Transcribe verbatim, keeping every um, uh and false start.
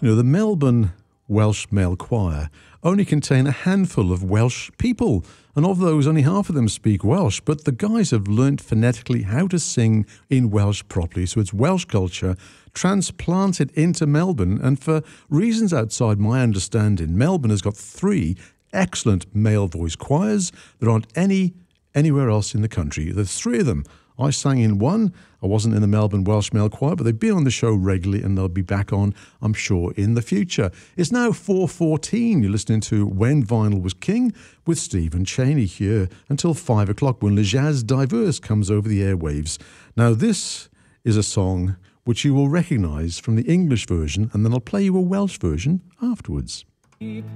You know, the Melbourne Welsh Male Choir only contain a handful of Welsh people, and of those, only half of them speak Welsh, but the guys have learnt phonetically how to sing in Welsh properly, so it's Welsh culture transplanted into Melbourne, and for reasons outside my understanding, Melbourne has got three excellent male voice choirs. There aren't any anywhere else in the country. There's three of them. I sang in one. I wasn't in the Melbourne Welsh Male Choir, but they've been on the show regularly and they'll be back on, I'm sure, in the future. It's now four fourteen. You're listening to When Vinyl Was King with Stephen Cheney here until five o'clock when Le Jazz Diverse comes over the airwaves. Now, this is a song which you will recognise from the English version, and then I'll play you a Welsh version afterwards.